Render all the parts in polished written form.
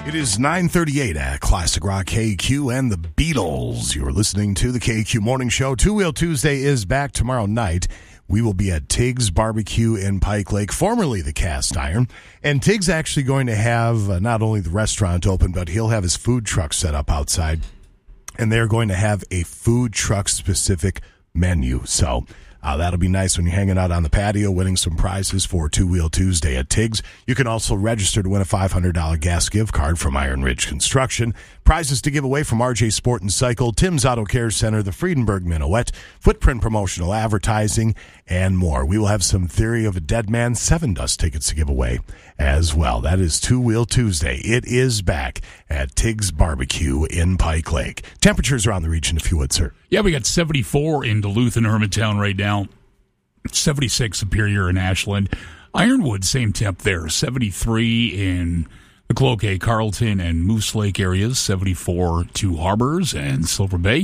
It is 9:38 at Classic Rock KQ and the Beatles. You're listening to the KQ Morning Show. Two Wheel Tuesday is back tomorrow night. We will be at Tig's Barbecue in Pike Lake, formerly the Cast Iron. And Tig's actually going to have not only the restaurant open, but he'll have his food truck set up outside. And they're going to have a food truck-specific menu. So that'll be nice when you're hanging out on the patio, winning some prizes for Two Wheel Tuesday at Tig's. You can also register to win a $500 gas gift card from Iron Ridge Construction. Prizes to give away from RJ Sport and Cycle, Tim's Auto Care Center, the Friedenberg Minuet, Footprint Promotional Advertising, and more. We will have some Theory of a Dead Man 7 Dust tickets to give away as well. That is Two Wheel Tuesday. It is back at Tig's Barbecue in Pike Lake. Temperatures around the region, if you would, sir. Yeah, we got 74 in Duluth and Hermantown right now. 76 Superior and Ashland. Ironwood, same temp there. 73 in the Cloquet, Carlton, and Moose Lake areas. 74 to Harbors and Silver Bay.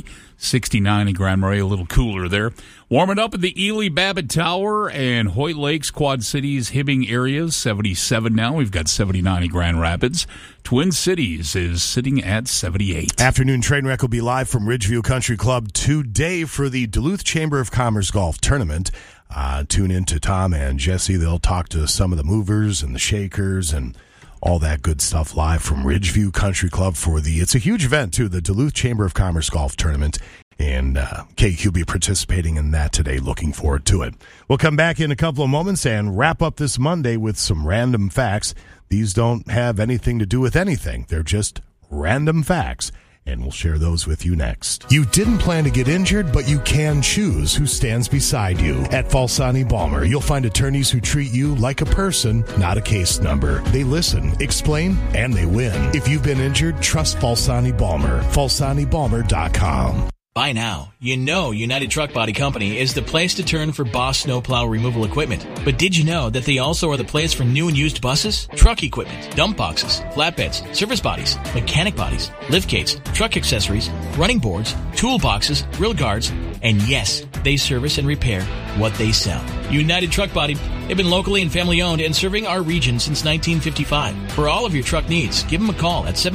69 in Grand Marais, a little cooler there. Warming up in the Ely, Babbitt Tower, and Hoyt Lakes, Quad Cities, Hibbing areas. 77 now. We've got 79 in Grand Rapids. Twin Cities is sitting at 78. Afternoon train wreck will be live from Ridgeview Country Club today for the Duluth Chamber of Commerce Golf Tournament. Tune in to Tom and Jesse. They'll talk to some of the movers and the shakers and all that good stuff live from Ridgeview Country Club for it's a huge event too, the Duluth Chamber of Commerce Golf Tournament. And KQ will be participating in that today. Looking forward to it. We'll come back in a couple of moments and wrap up this Monday with some random facts. These don't have anything to do with anything. They're just random facts. And we'll share those with you next. You didn't plan to get injured, but you can choose who stands beside you. At Falsani Balmer, you'll find attorneys who treat you like a person, not a case number. They listen, explain, and they win. If you've been injured, trust Falsani Balmer. FalsaniBalmer.com. By now, you know United Truck Body Company is the place to turn for Boss snowplow removal equipment. But did you know that they also are the place for new and used buses, truck equipment, dump boxes, flatbeds, service bodies, mechanic bodies, lift gates, truck accessories, running boards, toolboxes, grill guards, and yes, they service and repair what they sell. United Truck Body, they've been locally and family owned and serving our region since 1955. For all of your truck needs, give them a call at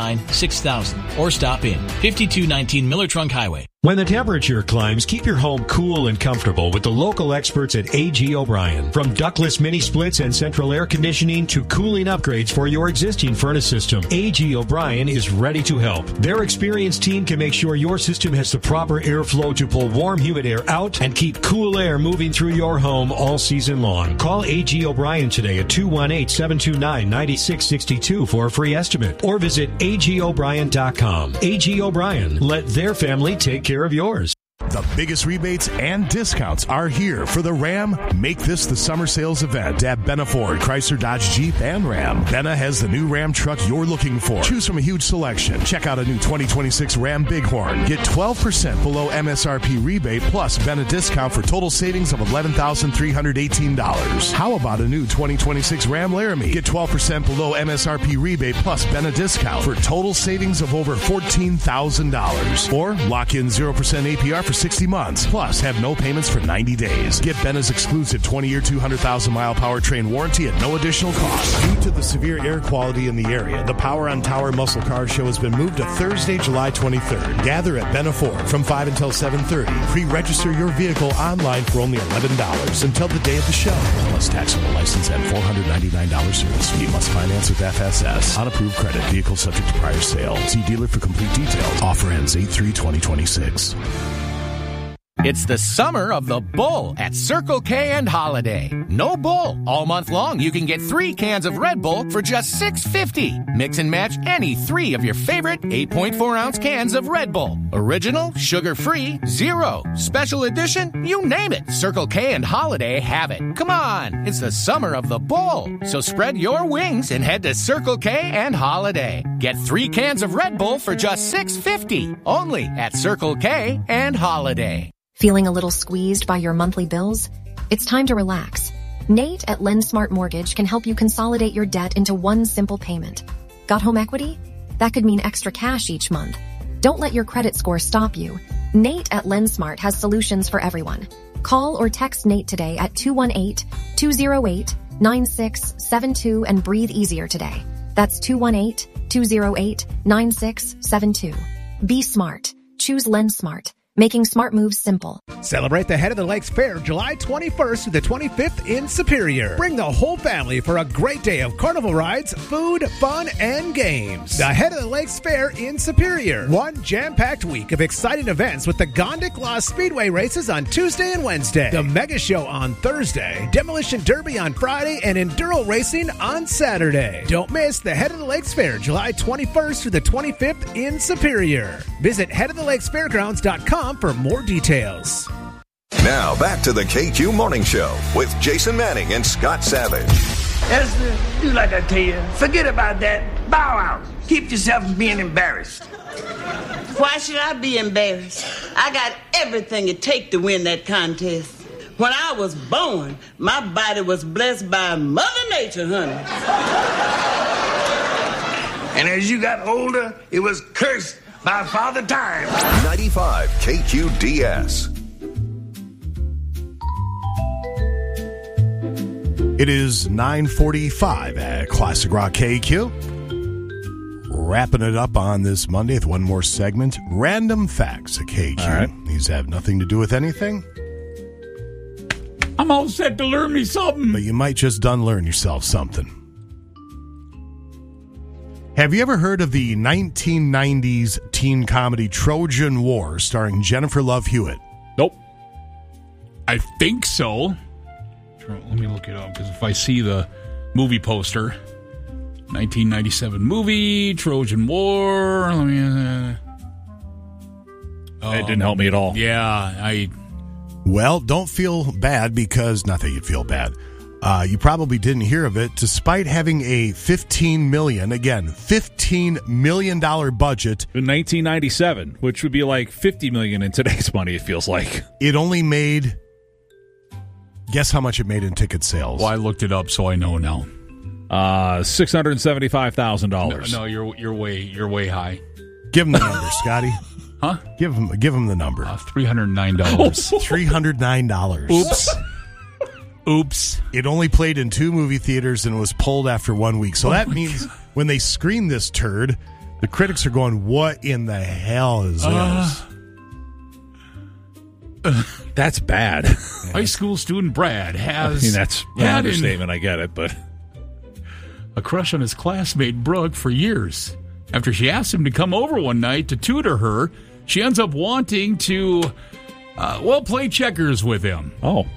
729-6000 or stop in 5219 Miller Trunk Highway. When the temperature climbs, keep your home cool and comfortable with the local experts at A.G. O'Brien. From ductless mini splits and central air conditioning to cooling upgrades for your existing furnace system, A.G. O'Brien is ready to help. Their experienced team can make sure your system has the proper airflow to pull warm, humid air out and keep cool air moving through your home all season long. Call A.G. O'Brien today at 218-729-9662 for a free estimate or visit agobrien.com. A.G. O'Brien, let their family take care of yours. The biggest rebates and discounts are here for the Ram Make This the Summer Sales event at Benna Ford, Chrysler, Dodge, Jeep, and Ram. Benna has the new Ram truck you're looking for. Choose from a huge selection. Check out a new 2026 Ram Bighorn. Get 12% below MSRP rebate plus Benna discount for total savings of $11,318. How about a new 2026 Ram Laramie? Get 12% below MSRP rebate plus Benna discount for total savings of over $14,000. Or lock in 0% APR for 60 months, plus have no payments for 90 days. Get Benna's exclusive 20-year, 200,000-mile powertrain warranty at no additional cost. Due to the severe air quality in the area, the Power on Tower Muscle Car Show has been moved to Thursday, July 23rd. Gather at Benna Ford from 5 until 7:30. Pre-register your vehicle online for only $11 until the day of the show. Plus taxable license and $499 service fee. Must finance with FSS. On approved credit. Vehicle subject to prior sale. See dealer for complete details. Offer ends 8/3/2026. It's the summer of the Bull at Circle K and Holiday. No Bull. All month long, you can get 3 cans of Red Bull for just $6.50. Mix and match any 3 of your favorite 8.4-ounce cans of Red Bull. Original, sugar-free, zero. Special edition, you name it. Circle K and Holiday have it. Come on, it's the summer of the Bull. So spread your wings and head to Circle K and Holiday. Get 3 cans of Red Bull for just $6.50. Only at Circle K and Holiday. Feeling a little squeezed by your monthly bills? It's time to relax. Nate at LendSmart Mortgage can help you consolidate your debt into one simple payment. Got home equity? That could mean extra cash each month. Don't let your credit score stop you. Nate at LendSmart has solutions for everyone. Call or text Nate today at 218-208-9672 and breathe easier today. That's 218-208-9672. 208-9672. Be smart. Choose LensSmart. Making smart moves simple. Celebrate the Head of the Lakes Fair July 21st through the 25th in Superior. Bring the whole family for a great day of carnival rides, food, fun, and games. The Head of the Lakes Fair in Superior. One jam-packed week of exciting events with the Gondik Law Speedway races on Tuesday and Wednesday, the Mega Show on Thursday, Demolition Derby on Friday, and Enduro Racing on Saturday. Don't miss the Head of the Lakes Fair July 21st through the 25th in Superior. Visit headofthelakefairgrounds.com for more details. Now back to the KQ Morning Show with Jason Manning and Scott Savage. Esther, do like I tell you. Forget about that. Bow out. Keep yourself from being embarrassed. Why should I be embarrassed? I got everything it takes to win that contest. When I was born, my body was blessed by Mother Nature, honey. And as you got older, it was cursed by Father Time. 95 KQDS. It is 9:45 at Classic Rock KQ. Wrapping it up on this Monday with one more segment. Random facts at KQ. All right. These have nothing to do with anything, I'm all set to learn me something. but you might just unlearn yourself something. Have you ever heard of the 1990s teen comedy Trojan War starring Jennifer Love Hewitt? Nope. I think so. Let me look it up, because if I see the movie poster, 1997 movie, Trojan War, let me... It didn't help me at all. Yeah, Well, don't feel bad, because, not that you'd feel bad, you probably didn't hear of it, despite having a $15 million budget. In 1997, which would be like $50 million in today's money, it feels like. It only made... Guess how much it made in ticket sales? Well, I looked it up, so I know now. $675,000. No, you're way high. Give him the number, Scotty. Huh? Give him the number. $309. $309. Oops. Oops. It only played in 2 movie theaters and was pulled after 1 week. So that means when they screen this turd, the critics are going, "What in the hell is this?" That's bad. High school student Brad has... I mean, that's an understatement, I get it, but... a crush on his classmate Brooke for years. After she asked him to come over one night to tutor her, she ends up wanting to, play checkers with him. Oh.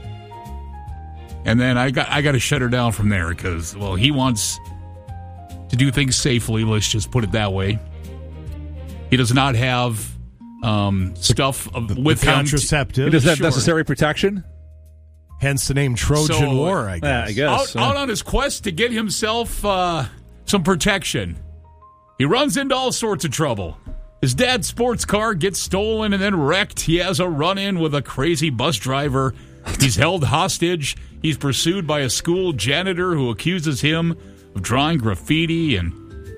And then I got to shut her down from there because, he wants to do things safely. Let's just put it that way. He does not have stuff with him. Contraceptive. He doesn't have necessary protection? Hence the name Trojan War, I guess. I guess. Out on his quest to get himself some protection, he runs into all sorts of trouble. His dad's sports car gets stolen and then wrecked. He has a run-in with a crazy bus driver. He's held hostage. He's pursued by a school janitor who accuses him of drawing graffiti. And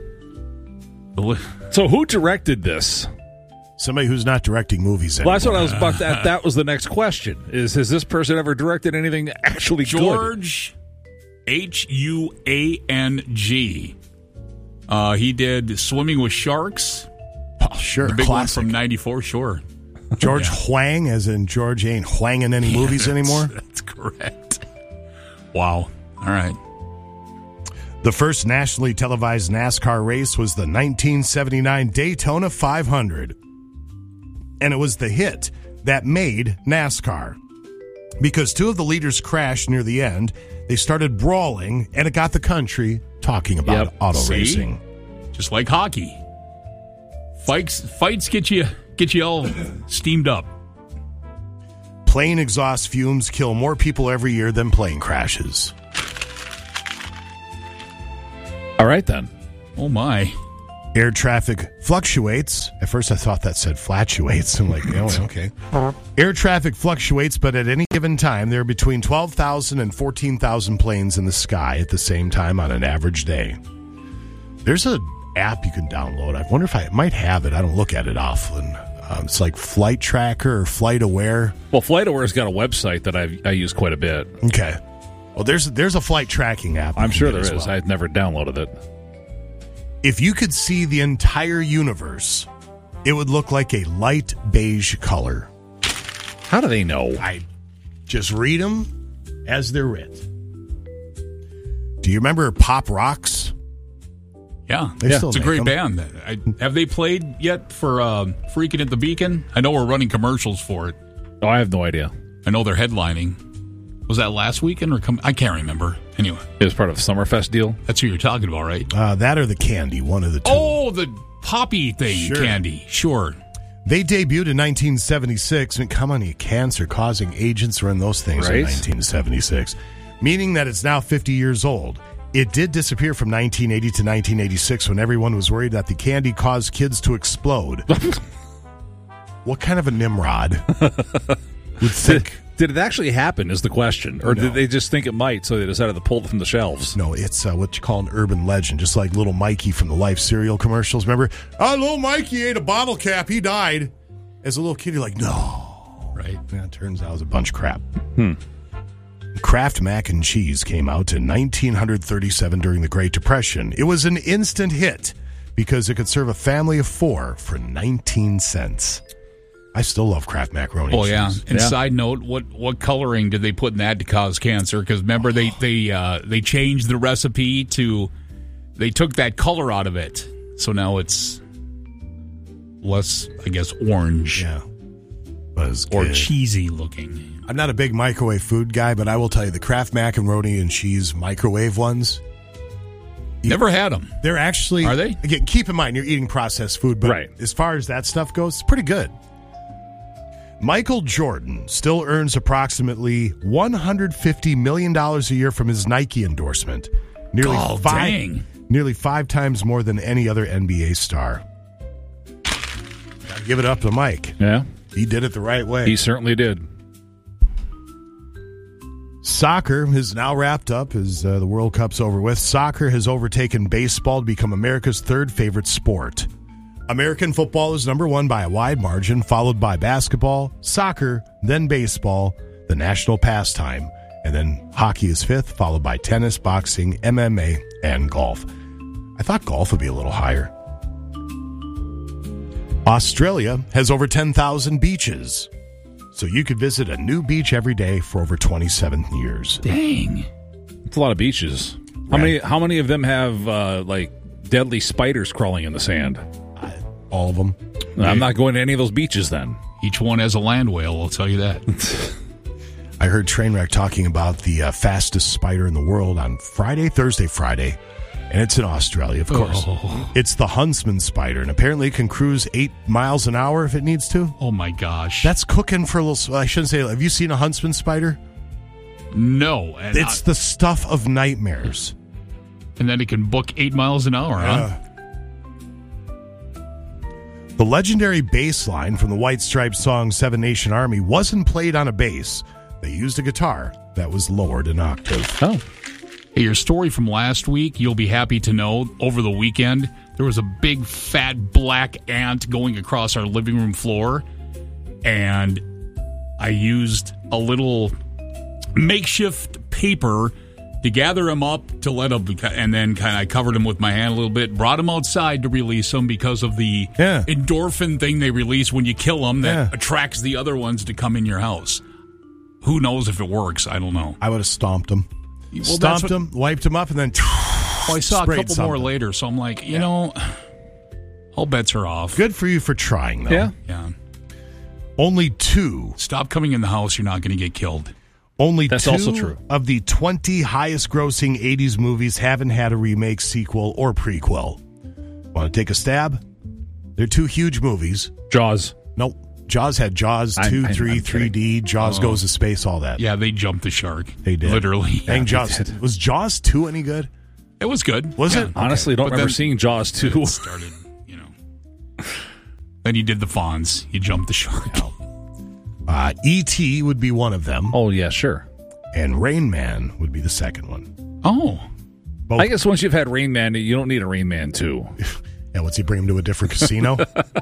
so who directed this? Somebody who's not directing movies anymore. Well, that's what I was about to ask. That was the next question. Has this person ever directed anything actually George Huang. He did Swimming with Sharks. Oh, sure. The big classic. one from 94, sure. George Huang, as in George ain't Huanging any movies anymore? That's correct. Wow. All right. The first nationally televised NASCAR race was the 1979 Daytona 500. And it was the hit that made NASCAR. Because 2 of the leaders crashed near the end, they started brawling, and it got the country talking about auto racing. Just like hockey. Fights get you all steamed up. Plane exhaust fumes kill more people every year than plane crashes. All right, then. Oh, my. Air traffic fluctuates. At first I thought that said flatulates. I'm like, oh, okay. Air traffic fluctuates, but at any given time, there are between 12,000 and 14,000 planes in the sky at the same time on an average day. There's an app you can download. I wonder if I might have it. I don't look at it often. It's like Flight Tracker or Flight Aware. Well, Flight Aware's got a website that I use quite a bit. Okay. Well, there's a flight tracking app. I'm sure there is. Well. I've never downloaded it. If you could see the entire universe, it would look like a light beige color. How do they know? I just read them as they're writ. Do you remember Pop Rocks? Yeah, It's a great band. Have they played yet for Freakin' at the Beacon? I know we're running commercials for it. Oh, I have no idea. I know they're headlining. Was that last weekend or I can't remember. Anyway. It was part of a Summerfest deal? That's who you're talking about, right? That or the Candy, one of the two. Oh, the poppy thing, Sure. Candy. Sure. They debuted in 1976. And come on, cancer-causing agents were in those things in 1976, meaning that it's now 50 years old. It did disappear from 1980 to 1986 when everyone was worried that the candy caused kids to explode. What kind of a Nimrod would think? Did it actually happen is the question. Or did they just think it might, so they decided to pull it from the shelves? No, it's what you call an urban legend, just like little Mikey from the Life cereal commercials. Remember? Oh, little Mikey ate a bottle cap. He died. As a little kid, you're like, no. Right. Yeah, it turns out it was a bunch of crap. Kraft Mac and Cheese came out in 1937 during the Great Depression. It was an instant hit because it could serve a family of 4 for 19 cents. I still love Kraft macaroni. Oh, yeah. cheese. And side note, what coloring did they put in that to cause cancer? Because remember, they changed the recipe to, they took that color out of it. So now it's less, I guess, orange. Yeah. Was or good. cheesy looking. I'm not a big microwave food guy, but I will tell you the Kraft macaroni and cheese microwave ones. Never had them. They're actually... Are they? Again, keep in mind, you're eating processed food, but as far as that stuff goes, it's pretty good. Michael Jordan still earns approximately $150 million a year from his Nike endorsement. Nearly five times more than any other NBA star. Gotta give it up to Mike. Yeah. He did it the right way. He certainly did. Soccer is now wrapped up as the World Cup's over with. Soccer has overtaken baseball to become America's third favorite sport. American football is number 1 by a wide margin, followed by basketball, soccer, then baseball, the national pastime, and then hockey is 5th, followed by tennis, boxing, MMA, and golf. I thought golf would be a little higher. Australia has over 10,000 beaches, so you could visit a new beach every day for over 27 years. Dang. It's a lot of beaches. How many of them have like deadly spiders crawling in the sand? All of them. I'm not going to any of those beaches then. Each one has a land whale, I'll tell you that. I heard Trainwreck talking about the fastest spider in the world on Thursday, Friday, and it's in Australia, of course. It's the huntsman spider, and apparently it can cruise 8 miles an hour if it needs to. Oh, my gosh. That's cooking for a little... I shouldn't say... Have you seen a huntsman spider? No. It's the stuff of nightmares. And then it can book 8 miles an hour, huh? The legendary bass line from the White Stripes song Seven Nation Army wasn't played on a bass. They used a guitar that was lowered an octave. Oh. Hey, your story from last week, you'll be happy to know, over the weekend, there was a big, fat, black ant going across our living room floor, and I used a little makeshift paper to gather him up, to let him, and then I covered him with my hand a little bit, brought him outside to release him because of the endorphin thing they release when you kill them that attracts the other ones to come in your house. Who knows if it works? I don't know. I would have stomped him. Well, Stomped him, wiped him up, and then I saw a couple something more later, so I'm like, you know, all bets are off. Good for you for trying, though. Yeah. Only 2. Stop coming in the house, you're not going to get killed. Only That's 2 also true. of the 20 highest-grossing 80s movies haven't had a remake, sequel, or prequel. Want to take a stab? They're 2 huge movies. Jaws. Nope. Jaws had Jaws 2, 3, 3D, Jaws Goes to Space, all that. Yeah, they jumped the shark. They did. Literally. Dang, Jaws. Was Jaws 2 any good? It was good. Was it? Honestly, I don't remember seeing Jaws 2. It started, Then you did the Fonz. You jumped the shark. E.T. would be one of them. Oh, yeah, sure. And Rain Man would be the second one. Oh. Both. I guess once you've had Rain Man, you don't need a Rain Man 2. Yeah, what's he bring him to a different casino?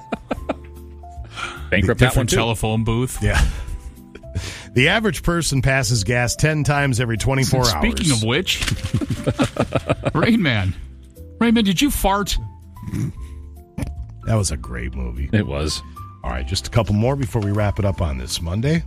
Bankrupt that one Different too. telephone booth. Yeah. The average person passes gas 10 times every 24 hours. Speaking of which, Rain Man, did you fart? That was a great movie. It was. All right, just a couple more before we wrap it up on this Monday.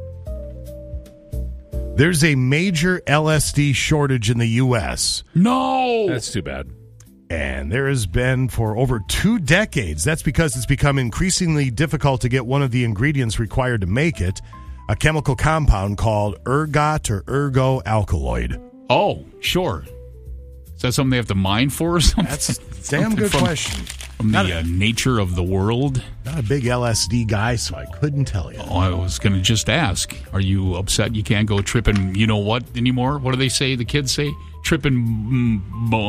There's a major LSD shortage in the U.S. No! That's too bad. And there has been for over 2 decades. That's because it's become increasingly difficult to get one of the ingredients required to make it, a chemical compound called ergot or ergo-alkaloid. Oh, sure. Is that something they have to mine for or something? That's a damn good question. From the nature of the world? Not a big LSD guy, so I couldn't tell you. Oh, I was going to just ask. Are you upset you can't go tripping, you know what, anymore? What do they say, the kids say? Tripping,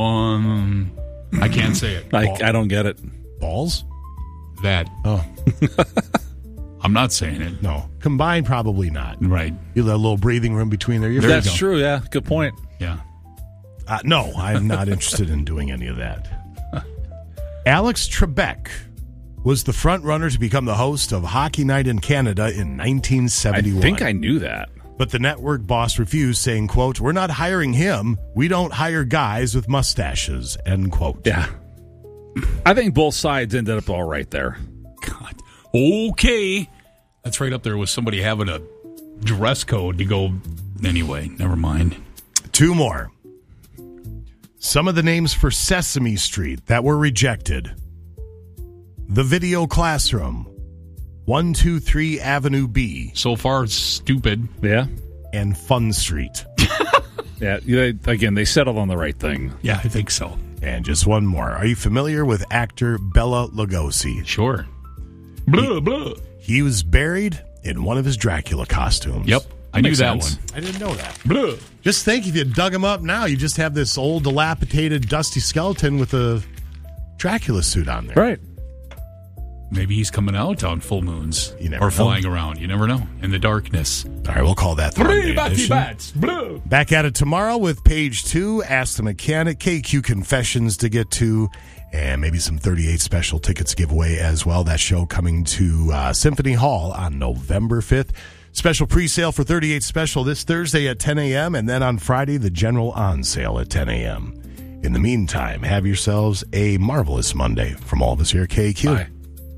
I can't say it. I don't get it. Balls? That. Oh. I'm not saying it. No. Combined, probably not. Right. You let a little breathing room between there. That's true, yeah. Good point. Yeah. No, I'm not interested in doing any of that. Alex Trebek was the front runner to become the host of Hockey Night in Canada in 1971. I think I knew that. But the network boss refused, saying, quote, "We're not hiring him. We don't hire guys with mustaches," end quote. Yeah. I think both sides ended up all right there. God. Okay. That's right up there with somebody having a dress code to go. Anyway, never mind. 2 more. Some of the names for Sesame Street that were rejected. The Video Classroom, 123 Avenue B. So far, stupid. Yeah. And Fun Street. Yeah, again, they settled on the right thing. Yeah, I think so. And just one more. Are you familiar with actor Bela Lugosi? Sure. Blah, blah. He was buried in one of his Dracula costumes. Yep. I knew that one. I didn't know that. Blah. Just think, if you dug him up now, you just have this old, dilapidated, dusty skeleton with a Dracula suit on there. Right. Maybe he's coming out on full moons. You never know. Flying around. You never know. In the darkness. All right, we'll call that the Monday edition. Bats. Blah. Back at it tomorrow with page 2, Ask the Mechanic, KQ Confessions to get to, and maybe some 38 special tickets giveaway as well. That show coming to Symphony Hall on November 5th. Special pre-sale for 38 special this Thursday at 10 a.m. and then on Friday, the general on sale at 10 a.m. In the meantime, have yourselves a marvelous Monday from all of us here at KQ. Bye.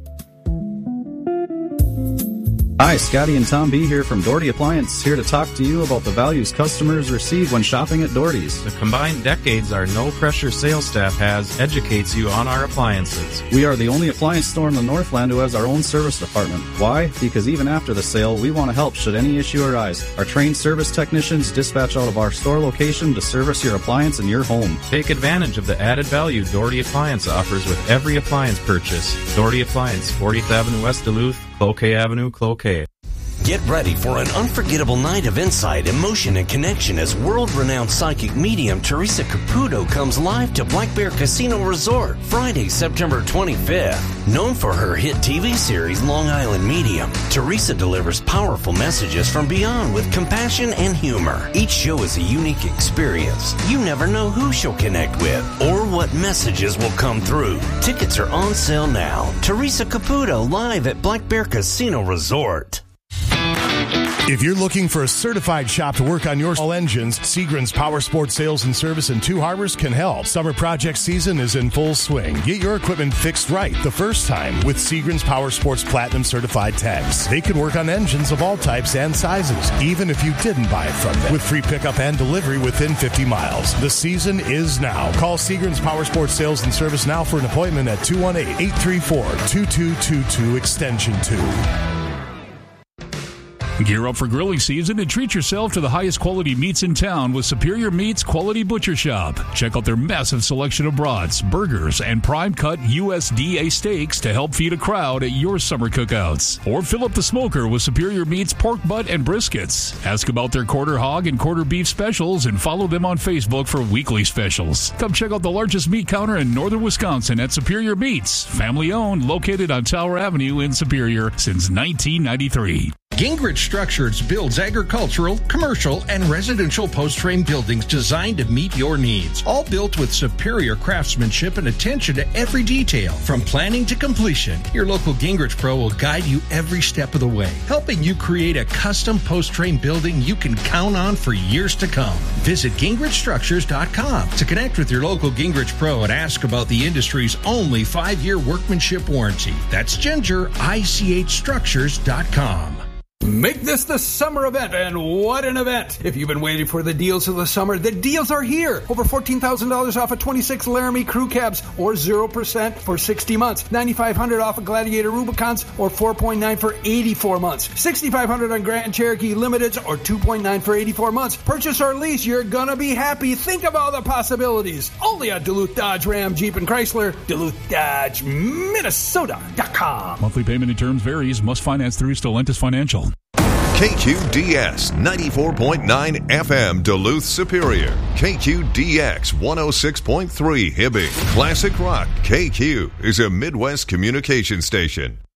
Hi, Scotty and Tom B. here from Doherty Appliance, here to talk to you about the values customers receive when shopping at Doherty's. The combined decades our no-pressure sales staff has educates you on our appliances. We are the only appliance store in the Northland who has our own service department. Why? Because even after the sale, we want to help should any issue arise. Our trained service technicians dispatch out of our store location to service your appliance in your home. Take advantage of the added value Doherty Appliance offers with every appliance purchase. Doherty Appliance, 40th Avenue West Duluth, Cloquet Avenue, Cloquet. Get ready for an unforgettable night of insight, emotion, and connection as world-renowned psychic medium Teresa Caputo comes live to Black Bear Casino Resort Friday, September 25th. Known for her hit TV series Long Island Medium, Teresa delivers powerful messages from beyond with compassion and humor. Each show is a unique experience. You never know who she'll connect with or what messages will come through. Tickets are on sale now. Teresa Caputo live at Black Bear Casino Resort. If you're looking for a certified shop to work on your all engines, Seagram's Power Sports Sales and Service in Two Harbors can help. Summer project season is in full swing. Get your equipment fixed right the first time with Seagram's Power Sports Platinum Certified Techs. They can work on engines of all types and sizes, even if you didn't buy it from them, with free pickup and delivery within 50 miles. The season is now. Call Seagram's Power Sports Sales and Service now for an appointment at 218-834-2222 extension 2. Gear up for grilling season and treat yourself to the highest quality meats in town with Superior Meats Quality Butcher Shop. Check out their massive selection of brats, burgers, and prime-cut USDA steaks to help feed a crowd at your summer cookouts. Or fill up the smoker with Superior Meats pork butt and briskets. Ask about their quarter hog and quarter beef specials and follow them on Facebook for weekly specials. Come check out the largest meat counter in northern Wisconsin at Superior Meats. Family-owned, located on Tower Avenue in Superior since 1993. Gingrich Structures builds agricultural, commercial, and residential post-frame buildings designed to meet your needs. All built with superior craftsmanship and attention to every detail. From planning to completion, your local Gingrich Pro will guide you every step of the way, helping you create a custom post-frame building you can count on for years to come. Visit GingrichStructures.com to connect with your local Gingrich Pro and ask about the industry's only 5-year workmanship warranty. That's GingerICHStructures.com. Make this the summer event, and what an event! If you've been waiting for the deals of the summer, the deals are here. Over $14,000 off of 26 Laramie crew cabs, or 0% for 60 months. $9,500 off of Gladiator Rubicons, or 4.9 for 84 months. $6,500 on Grand Cherokee Limiteds, or 2.9 for 84 months. Purchase or lease, you're gonna be happy. Think of all the possibilities. Only at Duluth Dodge Ram Jeep and Chrysler. Duluth Dodge, Minnesota.com. Monthly payment and terms varies. Must finance through Stellantis Financial. KQDS 94.9 FM Duluth Superior. KQDX 106.3 Hibbing. Classic Rock KQ is a Midwest communication station.